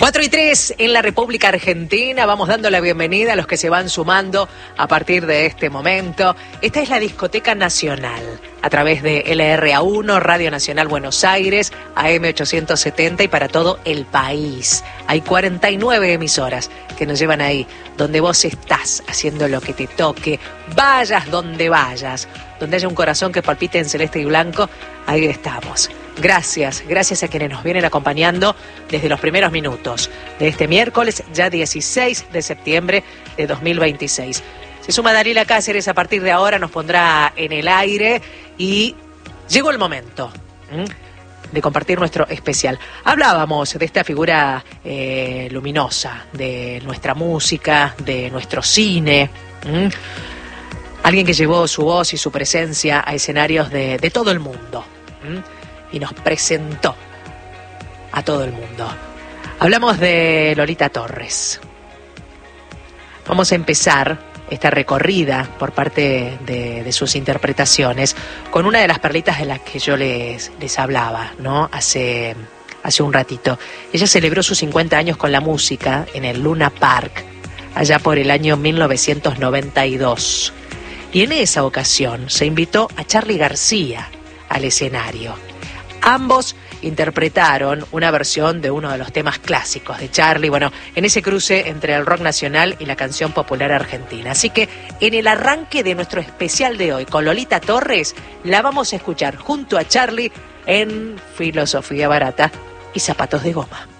4:03 en la República Argentina. Vamos dando la bienvenida a los que se van sumando a partir de este momento. Esta es la Discoteca Nacional, a través de LRA1, Radio Nacional Buenos Aires, AM870 y para todo el país. Hay 49 emisoras que nos llevan ahí, donde vos estás haciendo lo que te toque, vayas donde vayas, donde haya un corazón que palpite en celeste y blanco, ahí estamos. Gracias a quienes nos vienen acompañando desde los primeros minutos de este miércoles, ya 16 de septiembre de 2026. Se suma Dalila Cáceres, a partir de ahora nos pondrá en el aire y llegó el momento de compartir nuestro especial. Hablábamos de esta figura luminosa, de nuestra música, de nuestro cine. Alguien que llevó su voz y su presencia a escenarios de todo el mundo. Y nos presentó a todo el mundo. Hablamos de Lolita Torres. Vamos a empezar esta recorrida por parte de sus interpretaciones con una de las perlitas de las que yo les hablaba, ¿no? Hace un ratito. Ella celebró sus 50 años con la música en el Luna Park, allá por el año 1992. Y en esa ocasión se invitó a Charly García al escenario. Ambos interpretaron una versión de uno de los temas clásicos de Charly, bueno, en ese cruce entre el rock nacional y la canción popular argentina. Así que en el arranque de nuestro especial de hoy con Lolita Torres, la vamos a escuchar junto a Charly en Filosofía Barata y Zapatos de Goma.